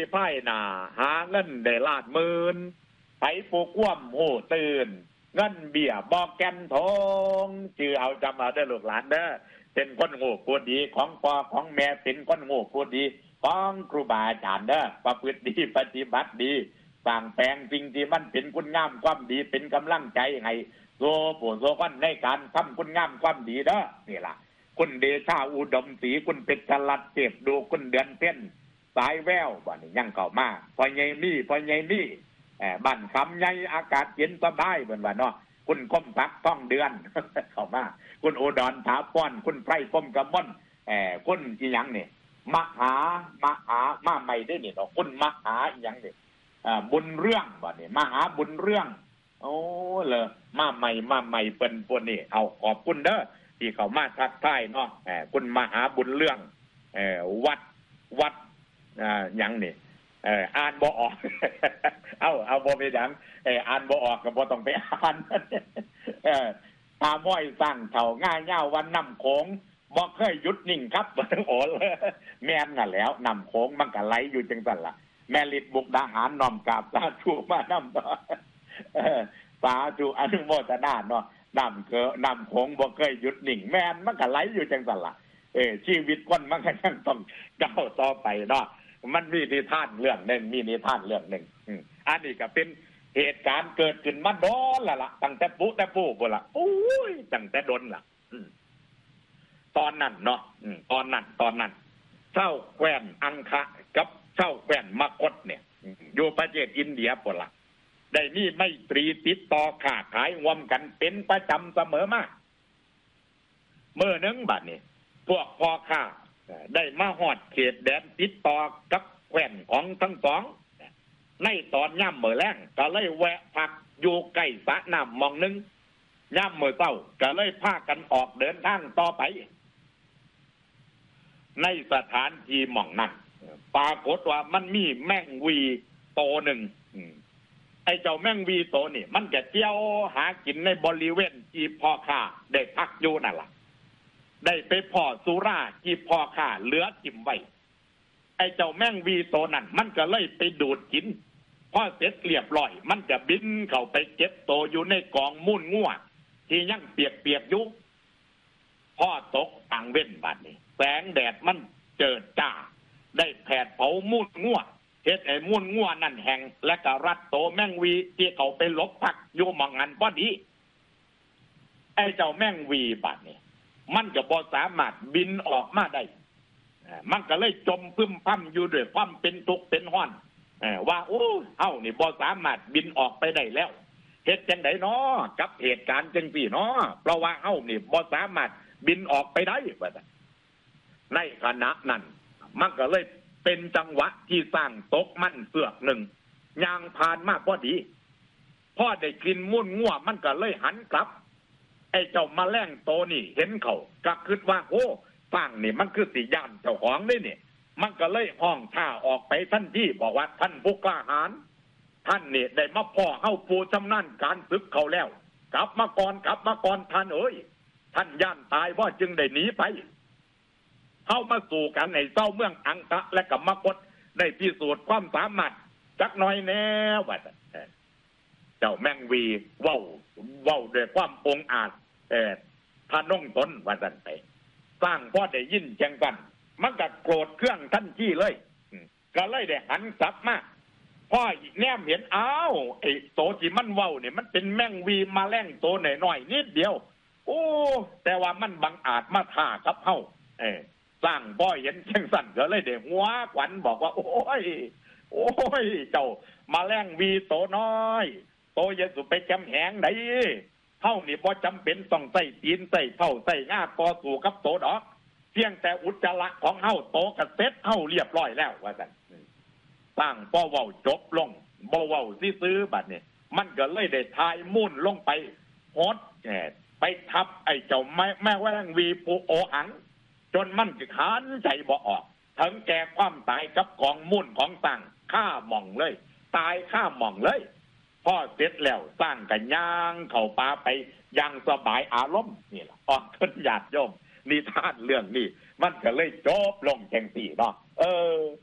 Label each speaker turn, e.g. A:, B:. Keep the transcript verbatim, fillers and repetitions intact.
A: ไพ่หนาหาเงินได้ลาดหมื่นไปปลูกว่ำโหตื่นเงินเบี้ยบอกแกนทงชื่อเอาจำเอาได้ลูกหลานเด้อเป็นคนโง่ผู้ดีของพ่อของแม่เป็นคนโง่ผู้ดีของครูบาอาจารย์เด้อประพฤติดีปฏิบัติดีสร้างแปลงสิ่งที่มันเป็นคุณงามความดีเป็นกำลังใจให้โซผู้โซกันในการทำคุณงามความดีเด้อนี่ล่ะคุณเดชาอุดมศรีคุณเป็ดฉลัดเจ็บดูคุณเดือนเต้นสายแววบ่นี่ยังเก่ามาพอใหญ่นี่พอใหญ่นี่แอบบ้านคำใหญ่อากาศเย็นสบายเหมือนว่าเนาะคุณก้มพักต้องเดือนเข้ามาคุณอุดรถาป้อนคุณไพรพรมกำมลแอบคุณอีหยังนี่มหามหามาใหม่ได้นี่เนาะคุณมหาอีหยังนี่อ่าบุญเรื่องบ่นี่มหาบุญเรื่องโอ้เลยมาใหม่มาใหม่เป็นปนนี่เอาขอบคุณเด้อที่เขามาทักทายเนาะแอบคุณมหาบุญเรื่องแอบวัดวัดอ่าหยังนี่เอออ่านบ่ออก เอาเอาบ่ไปดังเอออ่านบ่ออกก็บ่ต้องไปอ่าน เออตาม้อยสร้างเฒ่าง่ายเง่าวันน้ำโขงบ่เคยหยุดนิ่งครับโอ้แม่นน่ะแล้วน้ำโขงมันก็ไหลอยู่จังซั่นล่ะแม่ฤทธิ์บุกดาหารน้อมกราบสาธุมาน้ำต่อเออสาธุอนุโมทนาเนาะน้ำเกอน้ำโขงบ่เคยหยุดนิ่งแม่นมันก็ไหลอยู่จังซั่นล่ะเออชีวิตคนมันก็ยังต้องก้าวต่อไปเนาะมันมีนิทานเรื่องหนึ่งมีนิทานเรื่องหนึ่งอันนี้ก็เป็นเหตุการณ์เกิดขึ้นมาโดนละล่ะตั้งแต่ปุ๊แต่ปุ๊บ่ล่ะโอ้ยตั้งแต่โดนล่ะตอนนั้นเนาะตอนนั้นตอนนั้นเจ้าแคว้นอังคะกับเจ้าแคว้นมคธเนี่ยอยู่ประเทศอินเดียบ่ล่ะได้มีไมตรีติดต่อค้าขายร่วมกันเป็นประจำเสมอมาเมื่อนึงบัดนี้พวกพ่อค้าได้มาฮอดเขตแดนติดต่อกับแคว้นของทั้งสองในตอนย่ำมื้อแลงก็เลยแวะพักอยู่ใกล้สระน้ำหม่องนึงย่ำมื้อเช้าก็เลยพากันออกเดินทางต่อไปในสถานที่หม่องนั้นปรากฏว่ามันมีแมงวีโตหนึ่งไอ้เจ้าแมงวีโตนี่มันก็เที่ยวหากินในบริเวณที่พ่อค้าได้พักอยู่นั่นล่ะได้ไปพ่อสุราที่พ่อค้าเหลือจิ้มไว้ไอ้เจ้าแมงวีโตนั่นมันก็เลยไปดูดกินพอเสร็จเรียบร้อยมันจะบินเข้าไปเก็บโตอยู่ในกองมูลงัวที่ยังเปียกๆอยู่พ่อตกต่างเว้นบัดนี้แสงแดดมันเจิดจ้าได้แผดเผามูลงัวเฮ็ดไอ้มูลงัวนั่นแห้งและก็รัดโตแมงวีที่เขาไปหลบพักอยู่หม่องนั้นพอดีไอ้เจ้าแมงวีบัดนี้มันก็บ่สามารถบินออกมาได้มันก็เลยจมพึมพำอยู่ด้วยความเป็นทุกข์เป็นร้อนว่าโอ้เฮานี่บ่สามารถบินออกไปได้แล้วเฮ็ดจังได๋น้อกับเหตุการณ์จังซี่น้อเพราะว่าเฮานี่บ่สามารถบินออกไปได้ว่าซั่นในขณะนั้นมันก็เลยเป็นจังหวะที่สร้างตกมันเสือกหนึ่งย่างผ่านมาพอดีพอได้กินมุ่นงัวมันก็เลยหันกลับไอ้เจ้าแมลงโตนี่เห็นเขาก็คิดว่าโอ้สร้างนี่มันคือสิย่านเจ้าของนี่นี่มันก็เลยห้องท่าออกไปทันทีบอกว่าท่านผู้กล้าหาญท่านนี่ได้มาพ่อเฮาผู้ชำนาญการศึกเขาแล้วกลับมาก่อนกลับมาก่อนท่านเอ้ยท่านย่านตายว่าจึงได้หนีไปเฮามาสู่กันในเจ้าเมืองอังกะและกับมคธได้พิสูจน์ความสามารถจักหน่อยแน่ว่าเจ้าแมงวีเว้าเว้าด้วยความองอาจเอ่อทะนงตนว่าซั่นไปสร้างพอได้ยินจังกันมันก็โกรธเครื่องทันทีเลยก็เลยได้หันกลับมาพ่ออีกแนมเห็นอ้าวไอ้โตที่มันเว้าเนี่ยมันเป็นแมงวีมาแล้งโตหน่อยๆนิดเดียวโอ้แต่ว่ามันบังอาจมาท่ากับเฮาเออสร้างบ่เห็นจังสั่นก็เลยได้หัวขวัญบอกว่าโอ้ยโอ้ยเจ้ามาแล้งวีโตน้อยโตอย่าสุไปจำแหงได้เฮานี่บ่จำเป็นต้องใส่ตีนใส่เท่าใส่ง่าต่อสู้กับโตดอกเพียงแต่อุจจาระของเฮาโตกับเซ็ตเฮาเรียบร้อยแล้วว่าซั่นสร้างบ่เว้าจบลงบ่เว้าซื่อๆบัดนี้มันก็เลยได้ทายมุ่นลงไปโหดแก่ไปทับไอ้เจ้าแม่แม่แวงวีปูโอหังจนมันสิขันใจบ่ออกถึงแก่ความตายกับกองมุ่นของสร้างฆ่าหม่องเลยตายฆ่าหม่องเลยพอเสร็จแล้วสร้างกันย่างเข้าป่าไปยังสบายอารมณ์นี่ล่ะออกขึ้นญาติโยมนิทานเรื่องนี้มันก็เลยจบลงจังซี่เนาะเออ